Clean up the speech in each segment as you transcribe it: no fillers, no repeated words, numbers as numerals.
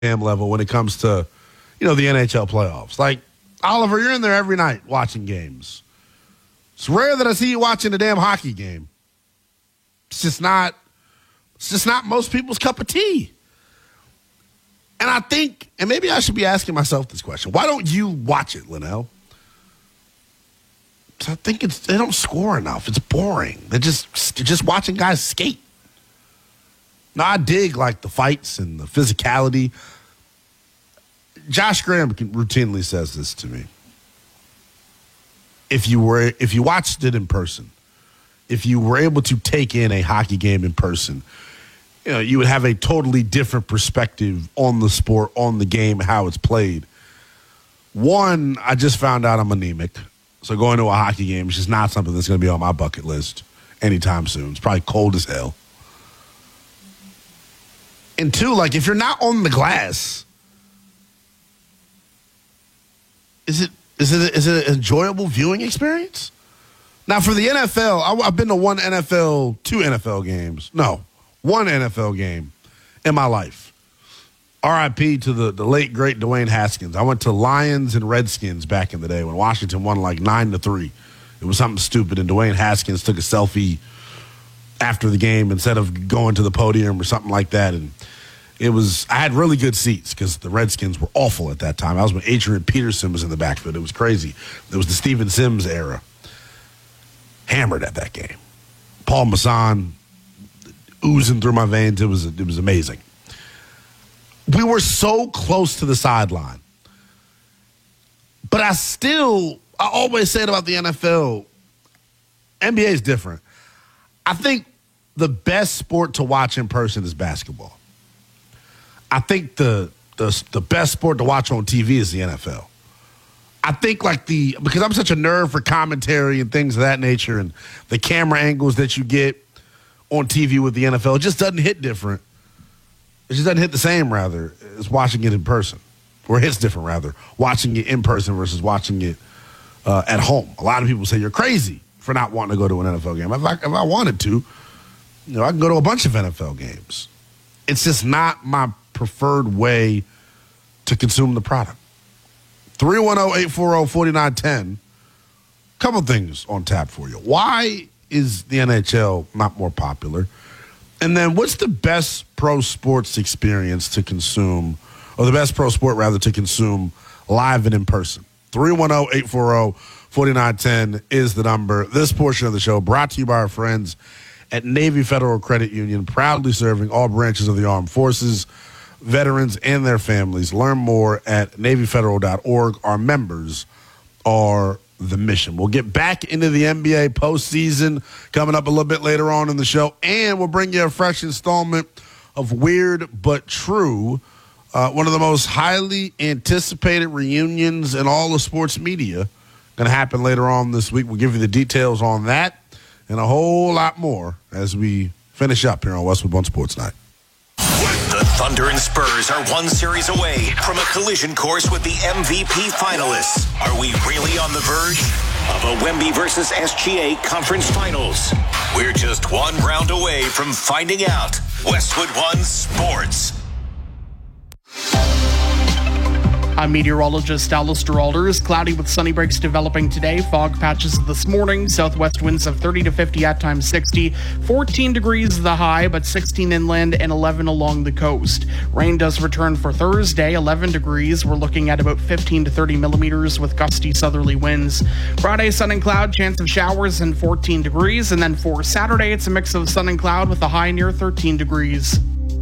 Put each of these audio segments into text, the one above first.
damn level when it comes to, the NHL playoffs. Like, Oliver, you're in there every night watching games. It's rare that I see you watching a damn hockey game. It's just not most people's cup of tea. And I think, and maybe I should be asking myself this question, why don't you watch it, Linnell? I think they don't score enough. It's boring. They're just watching guys skate. Now, I dig like the fights and the physicality. Josh Graham routinely says this to me. If you watched it in person, if you were able to take in a hockey game in person, you would have a totally different perspective on the sport, on the game, how it's played. One, I just found out I'm anemic. So going to a hockey game is just not something that's going to be on my bucket list anytime soon. It's probably cold as hell. And two, like, if you're not on the glass, is it an enjoyable viewing experience? Now, for the NFL, I've been to two NFL games. No, one NFL game in my life. R.I.P. to the late, great Dwayne Haskins. I went to Lions and Redskins back in the day when Washington won like 9-3. It was something stupid, and Dwayne Haskins took a selfie after the game instead of going to the podium or something like that. And I had really good seats because the Redskins were awful at that time. I was when Adrian Peterson was in the backfield. It was crazy. It was the Steven Sims era. Hammered at that game. Paul Masson oozing through my veins. It was amazing. We were so close to the sideline. But I always say it about the NFL. NBA is different. I think the best sport to watch in person is basketball. I think the best sport to watch on TV is the NFL. I think because I'm such a nerd for commentary and things of that nature and the camera angles that you get on TV with the NFL, it just doesn't hit different. It just doesn't hit the same, rather, as watching it in person. Or it hits different, rather, watching it in person versus watching it at home. A lot of people say you're crazy for not wanting to go to an NFL game. If I wanted to, I can go to a bunch of NFL games. It's just not my preferred way to consume the product. 310-840-4910. Couple things on tap for you. Why is the NHL not more popular? And then what's the best pro sports experience to consume, or the best pro sport, rather, to consume live and in person? 310-840-4910 is the number. This portion of the show brought to you by our friends at Navy Federal Credit Union, proudly serving all branches of the armed forces, veterans, and their families. Learn more at NavyFederal.org. Our members are the mission. We'll get back into the NBA postseason coming up a little bit later on in the show, and we'll bring you a fresh installment of Weird But True, one of the most highly anticipated reunions in all of sports media. Going to happen later on this week. We'll give you the details on that and a whole lot more as we finish up here on Westwood One Sports Night. The Thunder and Spurs are one series away from a collision course with the MVP finalists. Are we really on the verge of a Wemby versus SGA conference finals? We're just one round away from finding out. Westwood One Sports. I'm meteorologist Alistair Alders. Cloudy with sunny breaks developing today. Fog patches this morning. Southwest winds of 30 to 50, at times 60. 14 degrees the high, but 16 inland and 11 along the coast. Rain does return for Thursday, 11 degrees. We're looking at about 15 to 30 millimeters with gusty southerly winds. Friday, sun and cloud, chance of showers and 14 degrees. And then for Saturday, it's a mix of sun and cloud with a high near 13 degrees.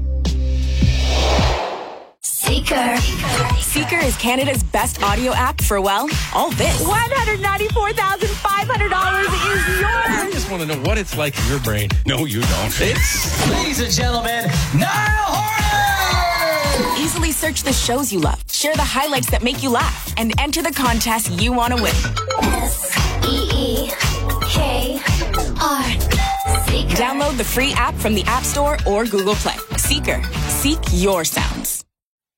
Seeker. Seeker is Canada's best audio app for, well, all this. $194,500 is yours. I just want to know what it's like in your brain. No, you don't. It's, ladies and gentlemen, Niall Horan! Easily search the shows you love, share the highlights that make you laugh, and enter the contest you want to win. SEEKR. Seeker. Download the free app from the App Store or Google Play. Seeker. Seek your sounds.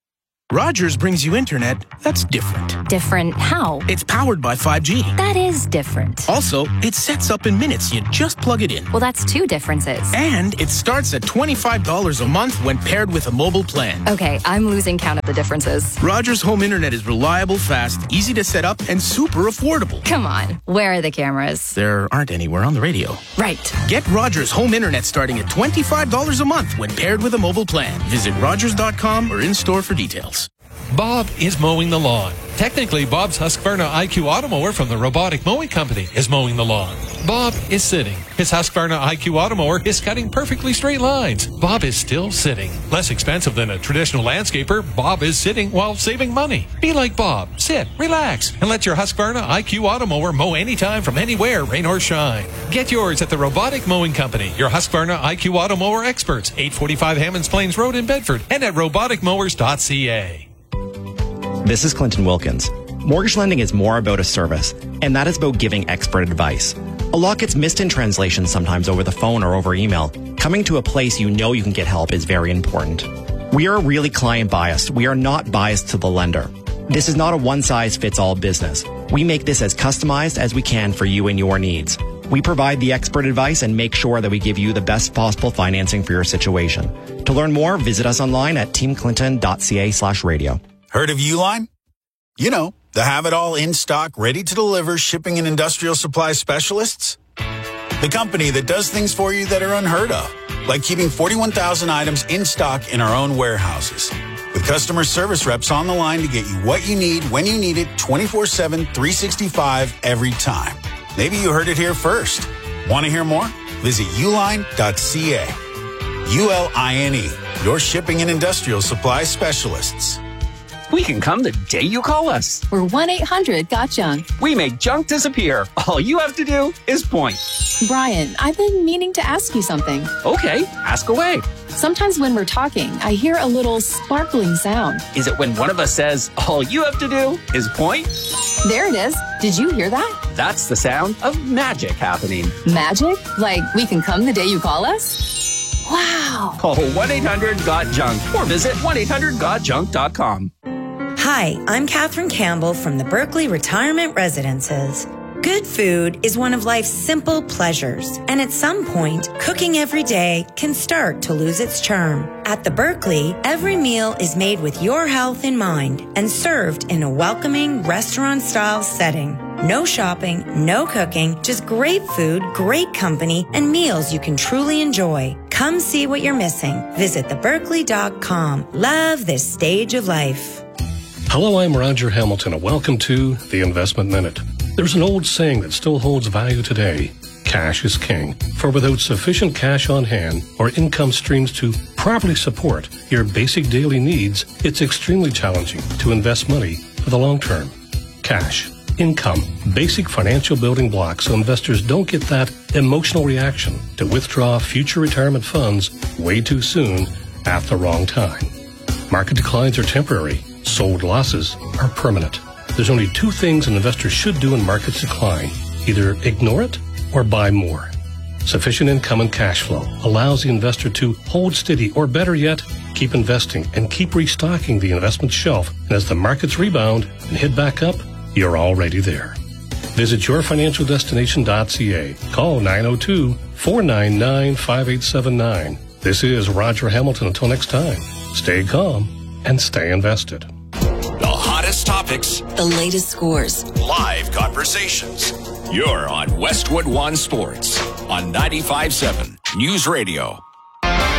Rogers brings you internet that's different. Different how? It's powered by 5G. That is different. Also, it sets up in minutes. You just plug it in. Well, that's two differences. And it starts at $25 a month when paired with a mobile plan. Okay, I'm losing count of the differences. Rogers Home Internet is reliable, fast, easy to set up, and super affordable. Come on, where are the cameras? There aren't anywhere on the radio. Right. Get Rogers Home Internet starting at $25 a month when paired with a mobile plan. Visit Rogers.com or in-store for details. Bob is mowing the lawn. Technically, Bob's Husqvarna IQ Automower from the Robotic Mowing Company is mowing the lawn. Bob is sitting. His Husqvarna IQ Automower is cutting perfectly straight lines. Bob is still sitting. Less expensive than a traditional landscaper, Bob is sitting while saving money. Be like Bob. Sit, relax, and let your Husqvarna IQ Automower mow anytime from anywhere, rain or shine. Get yours at the Robotic Mowing Company, your Husqvarna IQ Automower experts, 845 Hammonds Plains Road in Bedford, and at roboticmowers.ca. This is Clinton Wilkins. Mortgage lending is more about a service, and that is about giving expert advice. A lot gets missed in translation sometimes over the phone or over email. Coming to a place you know you can get help is very important. We are really client biased. We are not biased to the lender. This is not a one-size-fits-all business. We make this as customized as we can for you and your needs. We provide the expert advice and make sure that we give you the best possible financing for your situation. To learn more, visit us online at teamclinton.ca/radio. Heard of Uline? You know, the have-it-all in-stock, ready-to-deliver shipping and industrial supply specialists. The company that does things for you that are unheard of, like keeping 41,000 items in stock in our own warehouses. With customer service reps on the line to get you what you need when you need it 24/7, 365 every time. Maybe you heard it here first. Want to hear more? Visit uline.ca. ULINE, your shipping and industrial supply specialists. We can come the day you call us. We're 1-800-GOT-JUNK. We make junk disappear. All you have to do is point. Brian, I've been meaning to ask you something. Okay, ask away. Sometimes when we're talking, I hear a little sparkling sound. Is it when one of us says, all you have to do is point? There it is. Did you hear that? That's the sound of magic happening. Magic? Like we can come the day you call us? Wow. Call 1-800-GOT-JUNK or visit 1-800-GOT-JUNK.com. Hi, I'm Katherine Campbell from the Berkeley Retirement Residences. Good food is one of life's simple pleasures, and at some point, cooking every day can start to lose its charm. At the Berkeley, every meal is made with your health in mind and served in a welcoming restaurant-style setting. No shopping, no cooking, just great food, great company, and meals you can truly enjoy. Come see what you're missing. Visit theberkeley.com. Love this stage of life. Hello, I'm Roger Hamilton, and welcome to The Investment Minute. There's an old saying that still holds value today. Cash is king. For without sufficient cash on hand or income streams to properly support your basic daily needs, it's extremely challenging to invest money for the long term. Cash, income, basic financial building blocks so investors don't get that emotional reaction to withdraw future retirement funds way too soon at the wrong time. Market declines are temporary. Sold losses are permanent. There's only two things an investor should do when markets decline. Either ignore it or buy more. Sufficient income and cash flow allows the investor to hold steady, or better yet, keep investing and keep restocking the investment shelf. And as the markets rebound and head back up, you're already there. Visit yourfinancialdestination.ca. Call 902-499-5879. This is Roger Hamilton. Until next time, stay calm and stay invested. The hottest topics, the latest scores, live conversations. You're on Westwood One Sports on 95.7 News Radio.